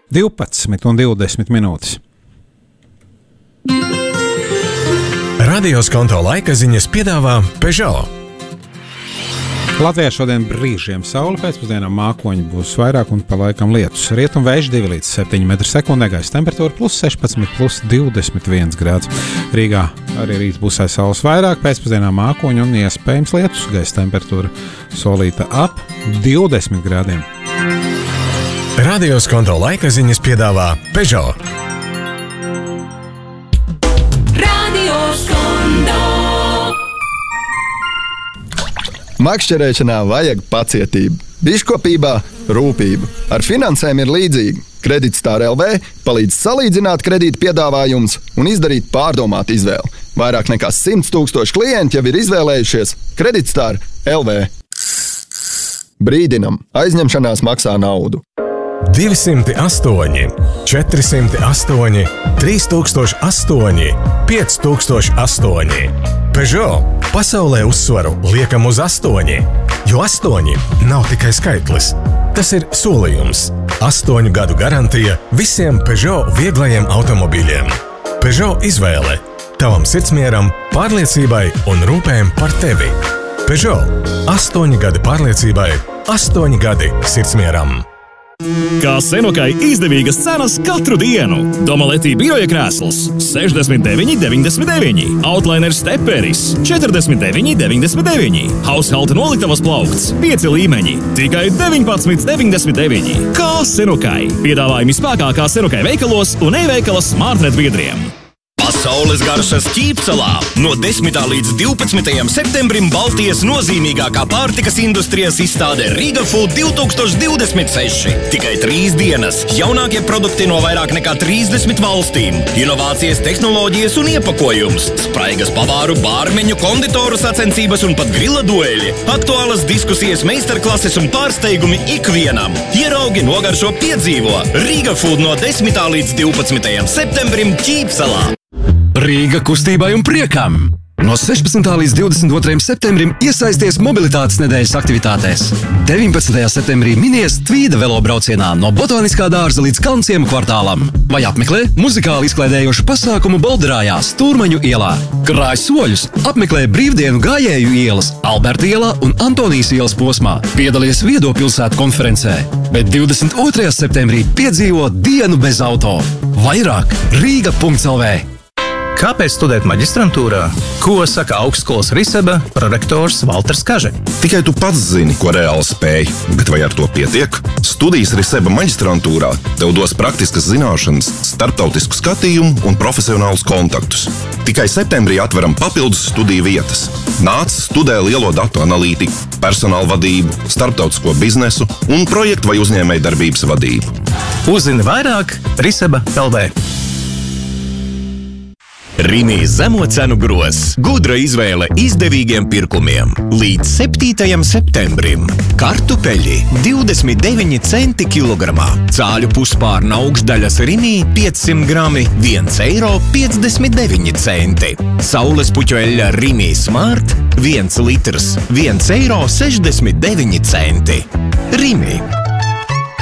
12,20 minūtes. Radios konto laika ziņas piedāvā Peugeot. Latvijā šodien brīžiem saule, pēcpusdienā mākoņi būs vairāk un pa laikam lietus. Rietumvējš 2 līdz 7 m/sekundē, gaisa temperatūra +16, +21 grāds. Rīgā arī rīt būs aiz saules vairāk, pēcpusdienā mākoņi un iespējams lietus. Gaisa temperatūra solīta ap 20 grādiem. Radios konto laika ziņas piedāvā Peugeot. Radios konto. Makšķerēšanā vajag pacietību, biškopībā rūpību. Ar finansēm ir līdzīgi. Kreditstar LV palīdz salīdzināt kredīta piedāvājumus un izdarīt pārdomātu izvēli. Vairāk nekā 100 000 klienti jau ir izvēlējušies Kreditstar LV. Brīdinam, aizņemšanās maksā naudu. 208, 408, 3008, 5008. Peugeot. Pasaulē uzsvaru liekam uz 8, jo 8 nav tikai skaitlis. Tas ir solījums. 8 gadu garantija visiem Peugeot vieglajiem automobīļiem. Peugeot izvēle. Tavam sirdsmieram, pārliecībai un rūpēm par tevi. Peugeot. 8 gadi pārliecībai, 8 gadi sirdsmieram. Kā Senokai izdevīgas cenas katru dienu. Domaletī biroja krēsls 69,99, Outliner Steperis 49,99, Haushalta noliktavas plaukts 5 līmeņi tikai 19,99. Kā Senokai. Piedāvājumi spēkā kā Senokai veikalos un e-veikala Smartnet biedriem. Pasaules garšas Ķīpsalā no 10. līdz 12. septembrim Baltijas nozīmīgākā pārtikas industrijas izstāde Riga Food 2026. Tikai 3 dienas. Jaunākie produkti no vairāk nekā 30 valstīm. Inovācijas, tehnoloģijas un iepakojums. Spraigas pavāru, bārmeņu, konditoru sacensības un pat grila dueļi. Aktuālas diskusijas, meistarklases un pārsteigumi ikvienam. Ieraugi, nogaršo, piedzīvo. Riga Food no 10. līdz 12. septembrim Ķīpsalā. Rīga kustībai un priekam! No 16. līdz 22. septembrim iesaisties mobilitātes nedēļas aktivitātēs. 19. septembrī minies Tvīda velobraucienā no Botaniskā dārza līdz Kalnciemu kvartālam. Vai apmeklē muzikāli izklaidējošu pasākumu Bolderājā Stūrmaņu ielā. Krāj soļus, apmeklē brīvdienu gājēju ielas, Alberta ielā un Antonijas ielas posmā. Piedalies Viedo pilsētu konferencē. Bet 22. septembrī piedzīvo dienu bez auto. Vairāk Rīga.lv. Kāpēc studēt maģistrantūrā? Ko saka augstskolas Riseba prorektors Valters Kaže? Tikai tu pats zini, ko reāli spēj, bet vai ar to pietiek? Studijas Riseba maģistrantūrā tev dos praktiskas zināšanas, starptautisku skatījumu un profesionālus kontaktus. Tikai septembrī atveram papildus studiju vietas. Nāc, studē lielo datu analītiku, personāla vadību, starptautisko biznesu un projektu vai uzņēmēju darbības vadību. Uzzini vairāk Riseba.lv. Rimī zemo cenu gros. Gudra izvēle izdevīgiem pirkumiem. Līdz 7. septembrim. Kartupeļi 29 centi kilogramā. Cāļu puspārna augšdaļas Rimī 500 grami 1,59 eiro. Saules puķu eļļa Rimī Smart 1 litrs 1,69 eiro. Rimī.